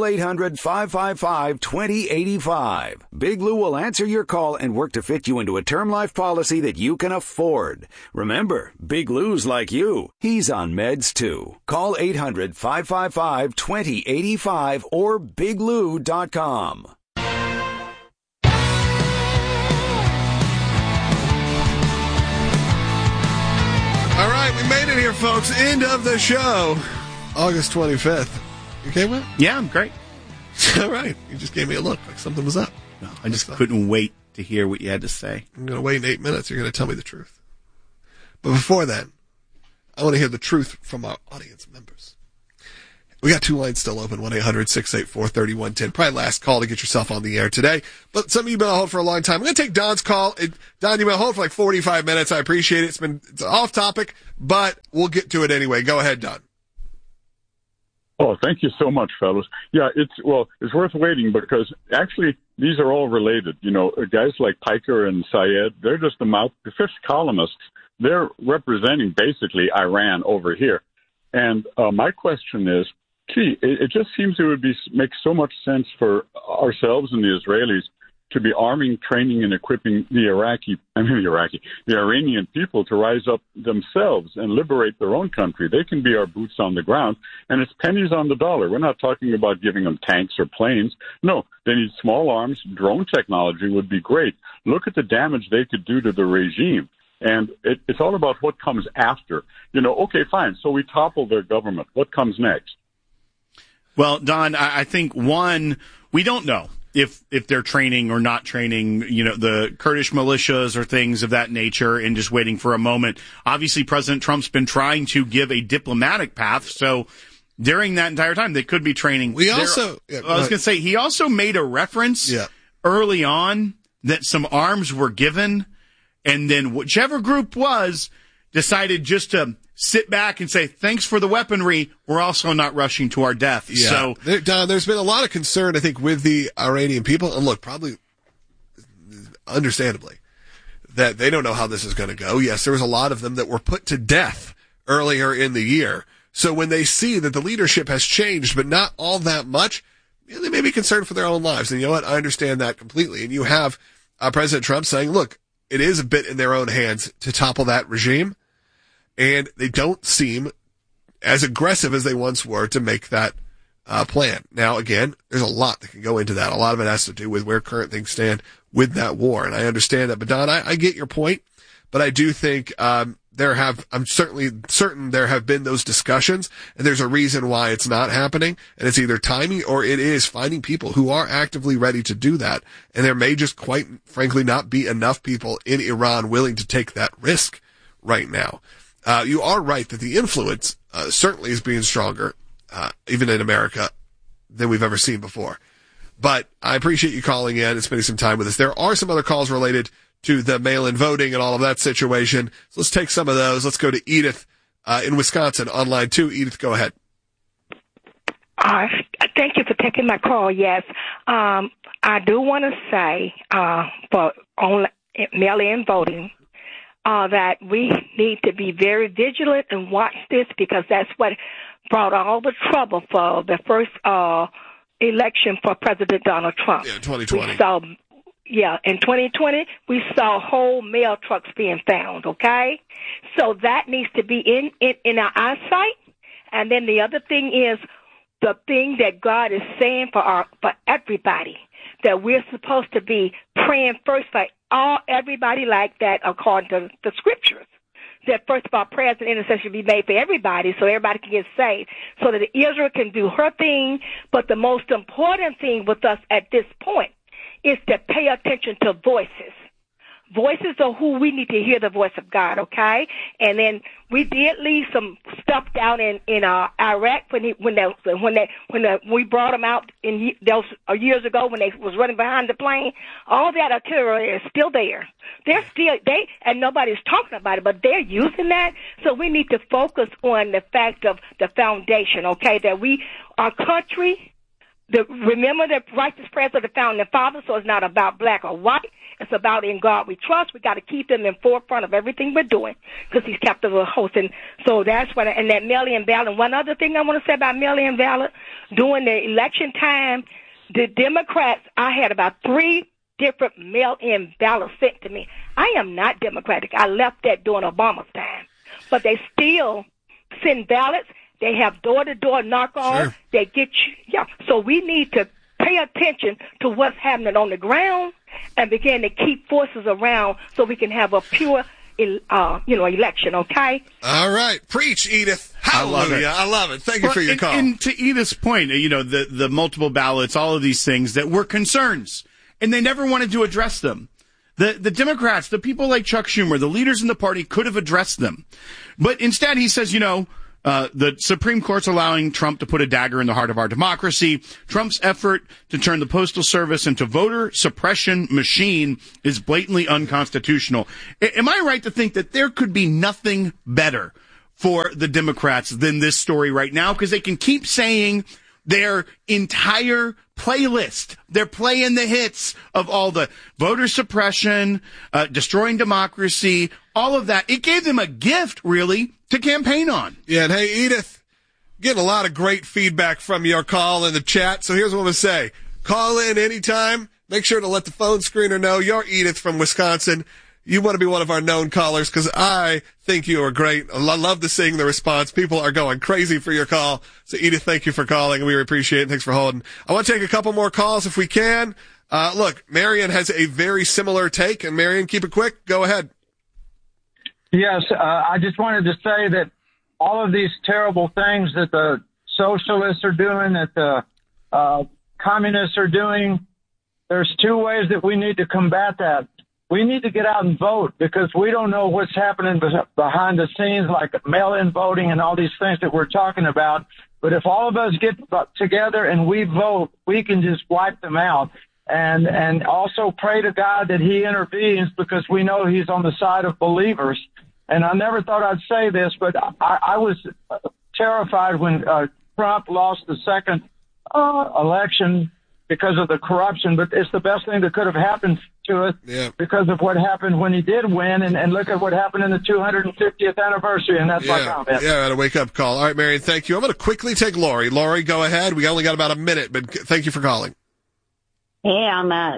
800-555-2085. Big Lou will answer your call and work to fit you into a term life policy that you can afford. Remember, Big Lou's like you. He's on meds too. Call 800-555-2085 or biglou.com. right, we made it here, folks. End of the show. August 25th. You okay with it? Yeah, I'm great. All right. You just gave me a look like something was up. No, I just couldn't wait to hear what you had to say. I'm going to wait in 8 minutes. You're going to tell me the truth. But before then, I want to hear the truth from our audience members. We got 2 lines still open, 1-800-684-3110. Probably last call to get yourself on the air today. But some of you have been on hold for a long time. I'm going to take Don's call. Don, you've been on hold for like 45 minutes. I appreciate it. It's off topic, but we'll get to it anyway. Go ahead, Don. Oh, thank you so much, fellas. Yeah, it's worth waiting because actually these are all related. You know, guys like Piker and Syed, they're just the fifth columnists. They're representing basically Iran over here. And my question is, it just seems it would make so much sense for ourselves and the Israelis to be arming, training, and equipping the Iranian people to rise up themselves and liberate their own country. They can be our boots on the ground, and it's pennies on the dollar. We're not talking about giving them tanks or planes. No, they need small arms. Drone technology would be great. Look at the damage they could do to the regime. And it's all about what comes after. You know, okay, fine. So we topple their government. What comes next? Well, Don, I think, one, we don't know if they're training or not training, you know, the Kurdish militias or things of that nature and just waiting for a moment. Obviously, President Trump's been trying to give a diplomatic path. So during that entire time, they could be training. I was going to say, he also made a reference early on that some arms were given. And then whichever group decided just to sit back and say, thanks for the weaponry. We're also not rushing to our death. Yeah. So, Don, there's been a lot of concern, I think, with the Iranian people. And look, probably understandably, that they don't know how this is going to go. Yes, there was a lot of them that were put to death earlier in the year. So when they see that the leadership has changed, but not all that much, they may be concerned for their own lives. And you know what? I understand that completely. And you have President Trump saying, look, it is a bit in their own hands to topple that regime. And they don't seem as aggressive as they once were to make that plan. Now, again, there's a lot that can go into that. A lot of it has to do with where current things stand with that war. And I understand that. But, Don, I get your point. But I do think I'm certainly certain there have been those discussions. And there's a reason why it's not happening. And it's either timing or it is finding people who are actively ready to do that. And there may just quite frankly not be enough people in Iran willing to take that risk right now. You are right that the influence certainly is being stronger, even in America, than we've ever seen before. But I appreciate you calling in and spending some time with us. There are some other calls related to the mail-in voting and all of that situation. So let's take some of those. Let's go to Edith in Wisconsin on line 2. Edith, go ahead. Thank you for taking my call. Yes, I do want to say for mail-in voting, that we need to be very vigilant and watch this because that's what brought all the trouble for the first election for President Donald Trump. Yeah, 2020. In 2020, we saw whole mail trucks being found, okay? So that needs to be in our eyesight. And then the other thing is the thing that God is saying for everybody, that we're supposed to be praying first for everybody like that according to the scriptures. That first of all, prayers and intercession be made for everybody so everybody can get saved, so that Israel can do her thing. But the most important thing with us at this point is to pay attention to voices. Voices are who we need to hear the voice of God, okay? And then we did leave some stuff down in Iraq when we brought them out those years ago when they was running behind the plane. All that artillery is still there. And nobody's talking about it, but they're using that. So we need to focus on the fact of the foundation, okay? That our country. Remember the righteous prayers of the founding fathers, so it's not about black or white. It's about in God we trust. We got to keep them in forefront of everything we're doing because he's kept the host. And so that's what, and that mail-in ballot. One other thing I want to say about mail-in ballot, during the election time, the Democrats, I had about 3 different mail-in ballots sent to me. I am not Democratic. I left that during Obama's time. But they still send ballots. They have door-to-door knock-on. Sure. They get you. Yeah. So we need to pay attention to what's happening on the ground and begin to keep forces around so we can have a pure election. Okay. All right, preach, Edith. Hallelujah. I love it. Thank you for your call. And to Edith's point, the multiple ballots, all of these things that were concerns, and they never wanted to address them. The Democrats, the people like Chuck Schumer, the leaders in the party could have addressed them. But instead he says, the Supreme Court's allowing Trump to put a dagger in the heart of our democracy. Trump's effort to turn the Postal Service into voter suppression machine is blatantly unconstitutional. Am I right to think that there could be nothing better for the Democrats than this story right now? Because they can keep saying their entire playlist. They're playing the hits of all the voter suppression, destroying democracy, all of that. It gave them a gift, really, to campaign on. Yeah, and hey, Edith, getting a lot of great feedback from your call in the chat. So here's what I'm going to say. Call in anytime. Make sure to let the phone screener know you're Edith from Wisconsin. You want to be one of our known callers because I think you are great. I love to sing the response. People are going crazy for your call. So, Edith, thank you for calling. We appreciate it. Thanks for holding. I want to take a couple more calls if we can. Look, Marion has a very similar take. And, Marion, keep it quick. Go ahead. Yes, I just wanted to say that all of these terrible things that the socialists are doing, that the communists are doing, there's two ways that we need to combat that. We need to get out and vote because we don't know what's happening behind the scenes, like mail-in voting and all these things that we're talking about. But if all of us get together and we vote, we can just wipe them out. And also pray to God that he intervenes because we know he's on the side of believers. And I never thought I'd say this, but I was terrified when Trump lost the second election because of the corruption, but it's the best thing that could have happened to us because of what happened when he did win, and look at what happened in the 250th anniversary, and that's my comment. Yeah, I had a wake-up call. All right, Marion, thank you. I'm going to quickly take Lori. Lori, go ahead. We only got about a minute, but thank you for calling. Hey, I'm a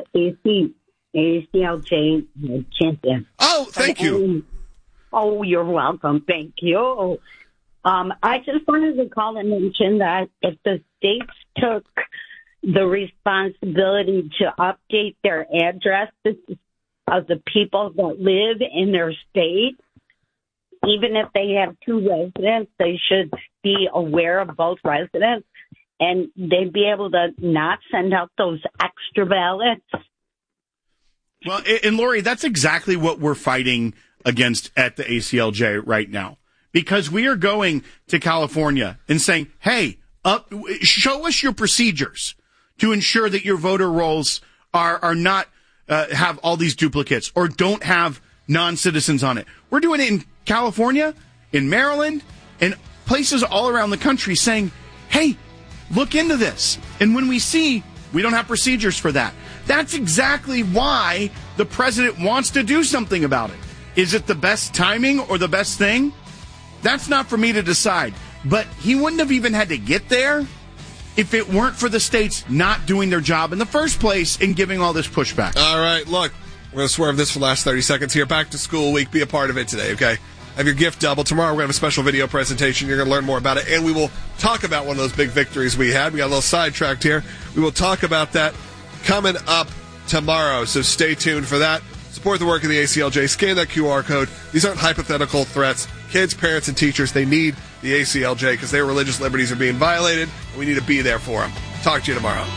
ACLJ champion. Oh, thank you. Oh, you're welcome. Thank you. I just wanted to call and mention that if the states took the responsibility to update their addresses of the people that live in their state, even if they have two residents, they should be aware of both residents, and they'd be able to not send out those extra ballots. Well, and Lori, that's exactly what we're fighting against at the ACLJ right now, because we are going to California and saying, hey, show us your procedures to ensure that your voter rolls are not have all these duplicates or don't have non-citizens on it. We're doing it in California, in Maryland, and places all around the country saying, hey, look into this. And when we see we don't have procedures for that, that's exactly why the president wants to do something about it. Is it the best timing or the best thing? That's not for me to decide. But he wouldn't have even had to get there if it weren't for the states not doing their job in the first place and giving all this pushback. All right, look, we're going to swerve this for the last 30 seconds here. Back to school week. Be a part of it today, okay? Have your gift double. Tomorrow we're going to have a special video presentation. You're going to learn more about it, and we will talk about one of those big victories we had. We got a little sidetracked here. We will talk about that coming up tomorrow, so stay tuned for that. Support the work of the ACLJ. Scan that QR code. These aren't hypothetical threats. Kids, parents, and teachers, they need the ACLJ because their religious liberties are being violated, and we need to be there for them. Talk to you tomorrow.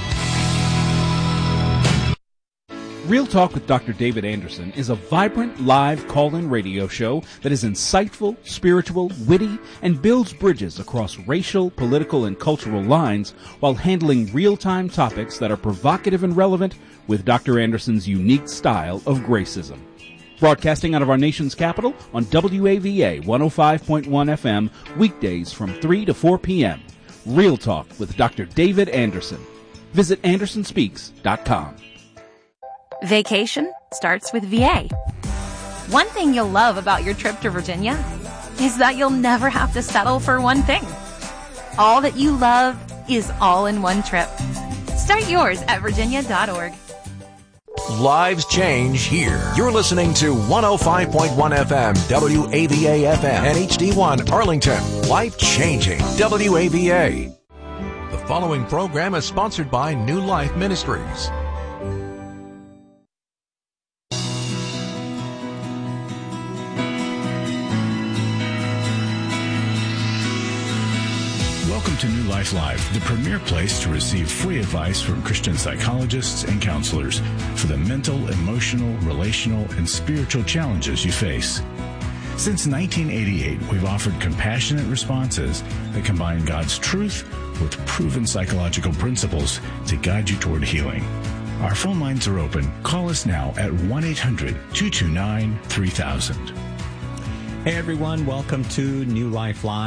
Real Talk with Dr. David Anderson is a vibrant live call-in radio show that is insightful, spiritual, witty, and builds bridges across racial, political, and cultural lines while handling real-time topics that are provocative and relevant with Dr. Anderson's unique style of gracism. Broadcasting out of our nation's capital on WAVA 105.1 FM, weekdays from 3 to 4 p.m. Real Talk with Dr. David Anderson. Visit AndersonSpeaks.com. Vacation starts with VA. One thing you'll love about your trip to Virginia is that you'll never have to settle for one thing. All that you love is all in one trip. Start yours at virginia.org. Lives change here. You're listening to 105.1 FM, WAVA FM, and HD1 Arlington. Life changing. WAVA. The following program is sponsored by New Life Ministries. Welcome to New Life Live, the premier place to receive free advice from Christian psychologists and counselors for the mental, emotional, relational, and spiritual challenges you face. Since 1988, we've offered compassionate responses that combine God's truth with proven psychological principles to guide you toward healing. Our phone lines are open. Call us now at 1-800-229-3000. Hey everyone, welcome to New Life Live.